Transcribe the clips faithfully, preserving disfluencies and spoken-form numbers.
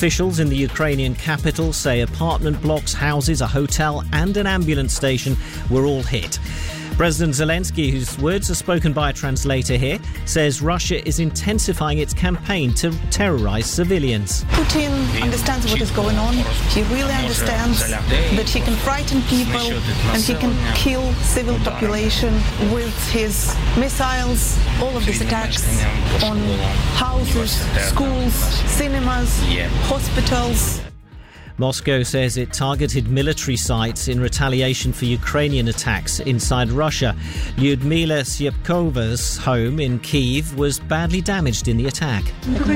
Officials in the Ukrainian capital say apartment blocks, houses, a hotel and an ambulance station were all hit. President Zelensky, whose words are spoken by a translator here, says Russia is intensifying its campaign to terrorise civilians. Putin understands what is going on. He really understands that he can frighten people and he can kill civil population with his missiles. All of these attacks on houses, schools, cinemas, hospitals. Moscow says it targeted military sites in retaliation for Ukrainian attacks inside Russia. Lyudmila Syepkova's home in Kyiv was badly damaged in the attack.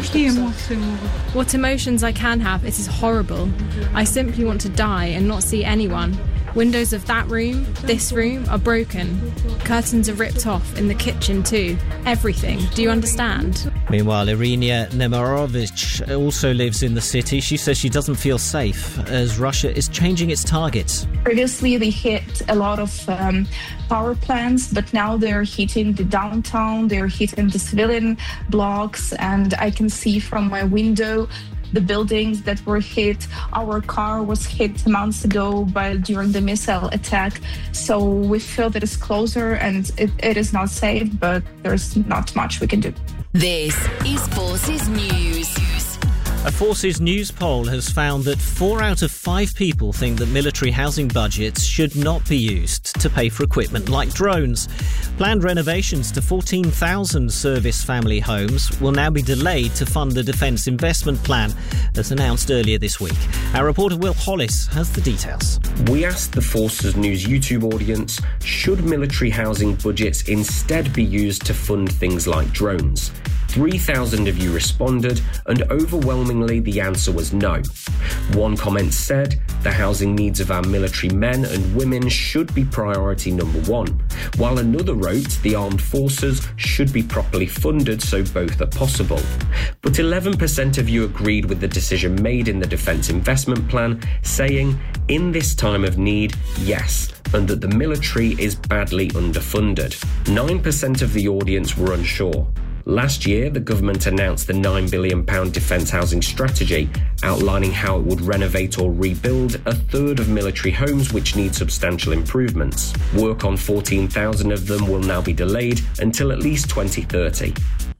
What emotions I can have, it is horrible. I simply want to die and not see anyone. Windows of that room, this room, are broken. Curtains are ripped off in the kitchen too. Everything. Do you understand? Meanwhile, Irina Nemirovich also lives in the city. She says she doesn't feel safe as Russia is changing its targets. Previously, they hit a lot of um, power plants, but now they're hitting the downtown, they're hitting the civilian blocks, and I can see from my window the buildings that were hit. Our car was hit months ago by during the missile attack. So we feel that it's closer and it, it is not safe, but there's not much we can do. This is Forces News. A Forces News poll has found that four out of five people think that military housing budgets should not be used to pay for equipment like drones. Planned renovations to fourteen thousand service family homes will now be delayed to fund the Defence Investment Plan, as announced earlier this week. Our reporter Will Hollis has the details. We asked the Forces News YouTube audience, should military housing budgets instead be used to fund things like drones? three thousand of you responded, and overwhelmingly the answer was no. One comment said, the housing needs of our military men and women should be priority number one, while another wrote the armed forces should be properly funded so both are possible. But eleven percent of you agreed with the decision made in the Defence Investment Plan, saying, in this time of need, yes, and that the military is badly underfunded. nine percent of the audience were unsure. Last year, the government announced the nine billion pounds defence housing strategy, outlining how it would renovate or rebuild a third of military homes which need substantial improvements. Work on fourteen thousand of them will now be delayed until at least twenty thirty.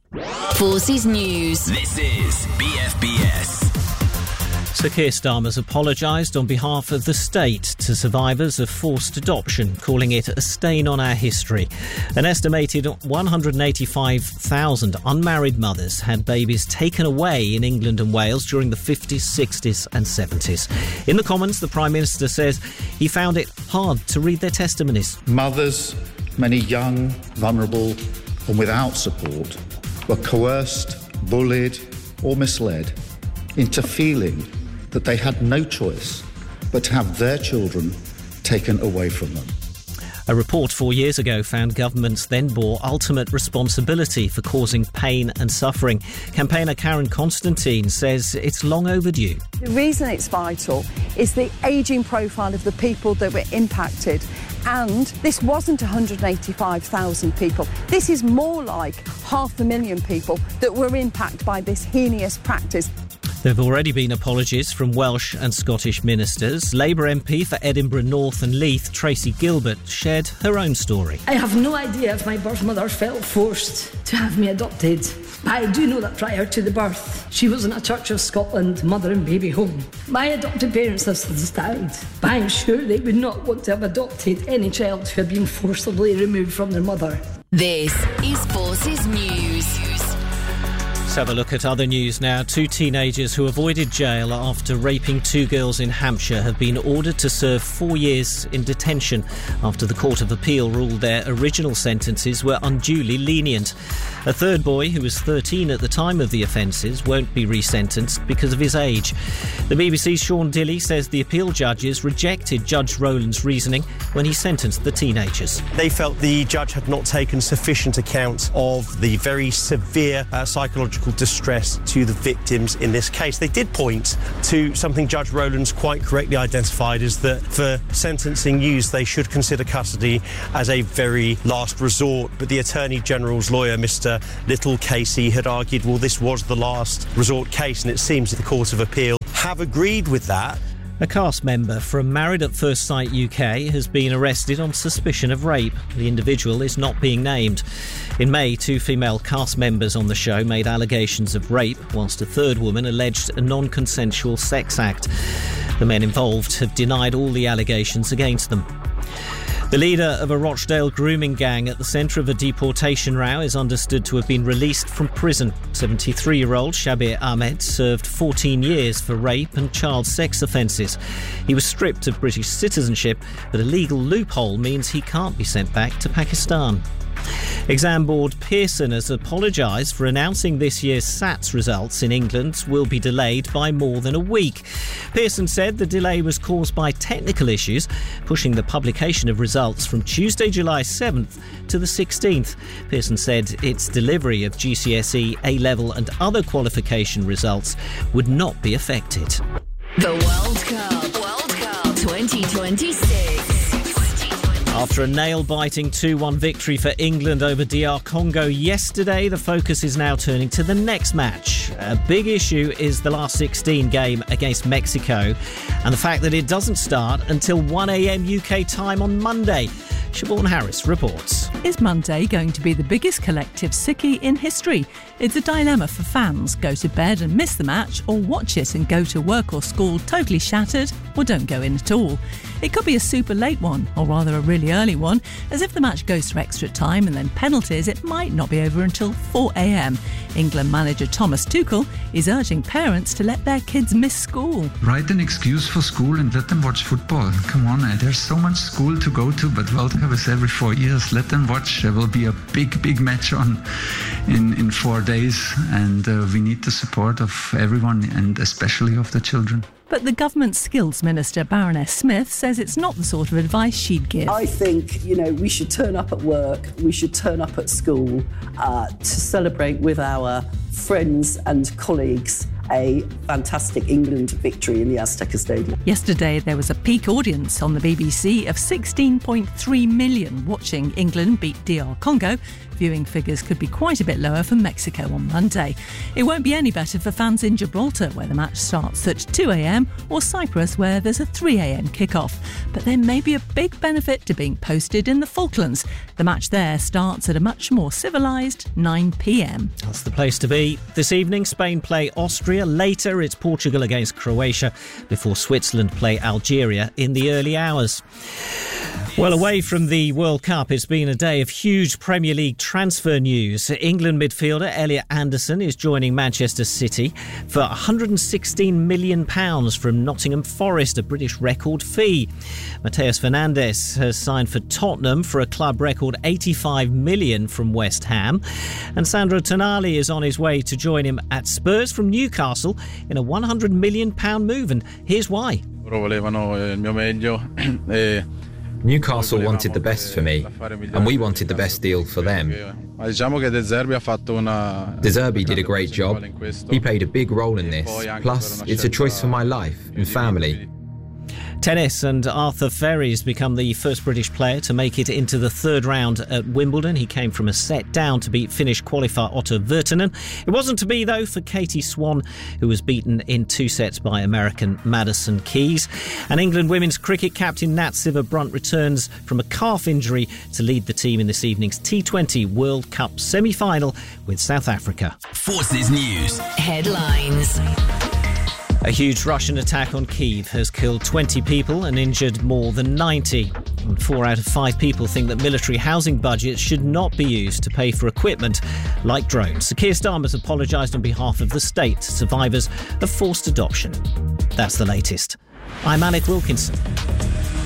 Forces News. This is B F B S. Sir Keir Starmer's apologised on behalf of the state to survivors of forced adoption, calling it a stain on our history. An estimated one hundred eighty-five thousand unmarried mothers had babies taken away in England and Wales during the fifties, sixties and seventies. In the Commons, the Prime Minister says he found it hard to read their testimonies. Mothers, many young, vulnerable and without support, were coerced, bullied or misled into feeling that they had no choice but to have their children taken away from them. A report four years ago found governments then bore ultimate responsibility for causing pain and suffering. Campaigner Karen Constantine says it's long overdue. The reason it's vital is the ageing profile of the people that were impacted. And this wasn't one hundred eighty-five thousand people. This is more like half a million people that were impacted by this heinous practice. There have already been apologies from Welsh and Scottish ministers. Labour M P for Edinburgh North and Leith, Tracy Gilbert, shared her own story. I have no idea if my birth mother felt forced to have me adopted. I do know that prior to the birth, she was in a Church of Scotland mother and baby home. My adopted parents have since died, but I'm sure they would not want to have adopted any child who had been forcibly removed from their mother. This is Forces News. Let's have a look at other news now. Two teenagers who avoided jail after raping two girls in Hampshire have been ordered to serve four years in detention after the Court of Appeal ruled their original sentences were unduly lenient. A third boy, who was thirteen at the time of the offences, won't be resentenced because of his age. The B B C's Sean Dilley says the appeal judges rejected Judge Rowland's reasoning when he sentenced the teenagers. They felt the judge had not taken sufficient account of the very severe uh, psychological distress to the victims in this case. They did point to something Judge Rowland's quite correctly identified, is that for sentencing use they should consider custody as a very last resort. But the Attorney General's lawyer, Mr Little Casey, had argued, well, this was the last resort case, and it seems the Court of Appeal have agreed with that. A cast member from Married at First Sight U K has been arrested on suspicion of rape. The individual is not being named. In May, two female cast members on the show made allegations of rape, whilst a third woman alleged a non-consensual sex act. The men involved have denied all the allegations against them. The leader of a Rochdale grooming gang at the centre of a deportation row is understood to have been released from prison. seventy-three-year-old Shabir Ahmed served fourteen years for rape and child sex offences. He was stripped of British citizenship, but a legal loophole means he can't be sent back to Pakistan. Exam board Pearson has apologised for announcing this year's S A T S results in England will be delayed by more than a week. Pearson said the delay was caused by technical issues, pushing the publication of results from Tuesday, July seventh to the sixteenth. Pearson said its delivery of G C S E, A-level and other qualification results would not be affected. The World Cup, World Cup twenty twenty-six. After a nail-biting two one victory for England over D R Congo yesterday, the focus is now turning to the next match. A big issue is the last sixteen game against Mexico and the fact that it doesn't start until one a.m. U K time on Monday. Siobhan Harris reports. Is Monday going to be the biggest collective sickie in history? It's a dilemma for fans. Go to bed and miss the match, or watch it and go to work or school totally shattered, or don't go in at all. It could be a super late one, or rather a really early one, as if the match goes to extra time and then penalties, it might not be over until four a.m. England manager Thomas Tuchel is urging parents to let their kids miss school. Write an excuse for school and let them watch football. Come on, there's so much school to go to, but World Cup is every four years. Let them watch. There will be a big, big match on in, in four days, and uh, we need the support of everyone, and especially of the children. But the government skills minister, Baroness Smith, says it's not the sort of advice she'd give. I think, you know, we should turn up at work, we should turn up at school uh, to celebrate with our friends and colleagues a fantastic England victory in the Azteca Stadium. Yesterday there was a peak audience on the B B C of sixteen point three million watching England beat D R Congo. Viewing figures could be quite a bit lower for Mexico on Monday. It won't be any better for fans in Gibraltar, where the match starts at two a.m, or Cyprus, where there's a three a.m. kick-off. But there may be a big benefit to being posted in the Falklands. The match there starts at a much more civilised nine p.m. That's the place to be. This evening, Spain play Austria. Later, it's Portugal against Croatia, before Switzerland play Algeria in the early hours. Well, away from the World Cup, it's been a day of huge Premier League transfer news. England midfielder Elliot Anderson is joining Manchester City for one hundred sixteen million pounds from Nottingham Forest, a British record fee. Mateus Fernandes has signed for Tottenham for a club record eighty-five million pounds from West Ham. And Sandro Tonali is on his way to join him at Spurs from Newcastle in a one hundred million pounds move, and here's why. Newcastle wanted the best for me, and we wanted the best deal for them. De Zerbi did a great job. He played a big role in this. Plus, it's a choice for my life and family. Tennis, and Arthur Ferry's become the first British player to make it into the third round at Wimbledon. He came from a set down to beat Finnish qualifier Otto Virtanen. It wasn't to be, though, for Katie Swan, who was beaten in two sets by American Madison Keys. And England women's cricket captain Nat Sciver-Brunt returns from a calf injury to lead the team in this evening's T twenty World Cup semi-final with South Africa. Forces News. Headlines. A huge Russian attack on Kyiv has killed twenty people and injured more than ninety. And four out of five people think that military housing budgets should not be used to pay for equipment like drones. Sir Keir Starmer's apologised on behalf of the state to survivors of forced adoption. That's the latest. I'm Alec Wilkinson.